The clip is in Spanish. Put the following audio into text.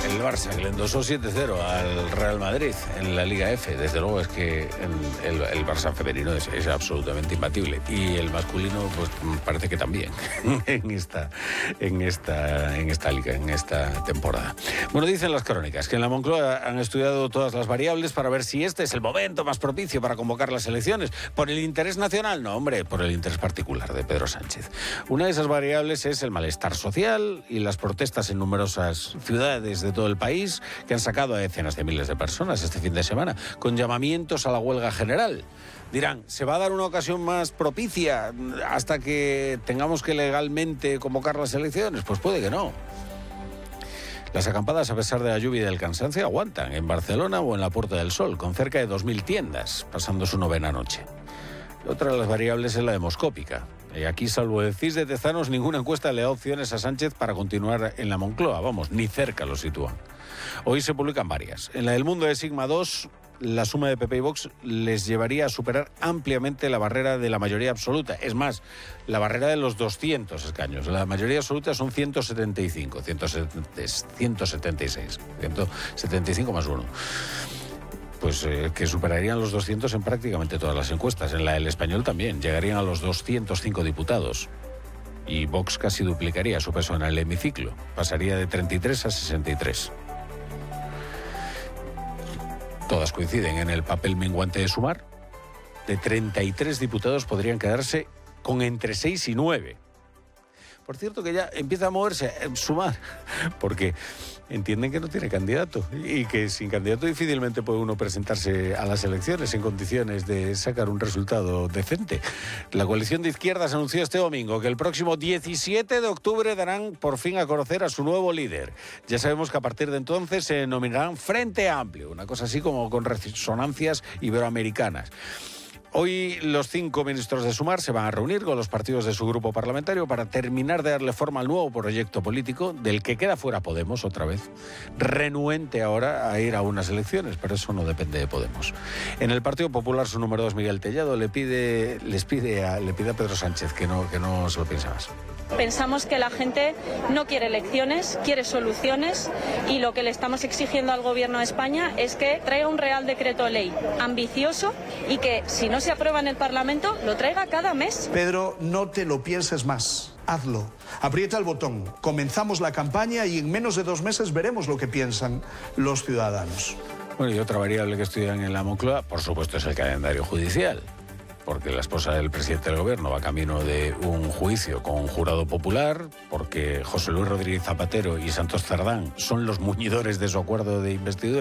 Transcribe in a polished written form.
el Barça, que le endosó 7-0 al Real Madrid en la Liga F. Desde luego es que el Barça femenino es absolutamente imbatible. Y el masculino, pues parece que también en esta liga, en esta temporada. Bueno, dicen las crónicas que en la Moncloa han estudiado todas las variables para ver si este es el momento más propicio para convocar las elecciones. ¿Por el interés nacional? No, hombre, por el interés particular de Pedro Sánchez. Una de esas variables es el malestar social y las protestas en numerosas ciudades de todo el país que han sacado a decenas de miles de personas este fin de semana, con llamamientos a la huelga general. Dirán, ¿se va a dar una ocasión más propicia hasta que tengamos que legalmente convocar las elecciones? Pues puede que no. Las acampadas, a pesar de la lluvia y del cansancio, aguantan en Barcelona o en la Puerta del Sol, con cerca de 2.000 tiendas, pasando su novena noche. Otra de las variables es la demoscópica. Aquí, salvo el CIS de Tezanos, ninguna encuesta le da opciones a Sánchez para continuar en la Moncloa. Vamos, ni cerca lo sitúan. Hoy se publican varias. En la del Mundo de Sigma 2, la suma de PP y Vox les llevaría a superar ampliamente la barrera de la mayoría absoluta. Es más, la barrera de los 200 escaños. La mayoría absoluta son 175, 176, 175 más 1. Pues que superarían los 200 en prácticamente todas las encuestas. En la del Español también, llegarían a los 205 diputados. Y Vox casi duplicaría su peso en el hemiciclo. Pasaría de 33 a 63. Todas coinciden en el papel menguante de Sumar. De 33 diputados podrían quedarse con entre 6 y 9. Por cierto, que ya empieza a moverse Sumar, porque entienden que no tiene candidato y que sin candidato difícilmente puede uno presentarse a las elecciones en condiciones de sacar un resultado decente. La coalición de izquierdas anunció este domingo que el próximo 17 de octubre darán por fin a conocer a su nuevo líder. Ya sabemos que a partir de entonces se denominarán Frente Amplio, una cosa así como con resonancias iberoamericanas. Hoy los 5 ministros de Sumar se van a reunir con los partidos de su grupo parlamentario para terminar de darle forma al nuevo proyecto político del que queda fuera Podemos otra vez, renuente ahora a ir a unas elecciones, pero eso no depende de Podemos. En el Partido Popular su número 2, Miguel Tellado, le pide a Pedro Sánchez que no se lo piense más. Pensamos que la gente no quiere elecciones, quiere soluciones, y lo que le estamos exigiendo al Gobierno de España es que traiga un Real Decreto Ley ambicioso y que, si no se aprueba en el Parlamento, lo traiga cada mes. Pedro, no te lo pienses más. Hazlo. Aprieta el botón. Comenzamos la campaña y en menos de 2 meses veremos lo que piensan los ciudadanos. Bueno, y otra variable que estudian en la Moncloa, por supuesto, es el calendario judicial. Porque la esposa del presidente del gobierno va camino de un juicio con un jurado popular, porque José Luis Rodríguez Zapatero y Santos Cerdán son los muñidores de su acuerdo de investidura.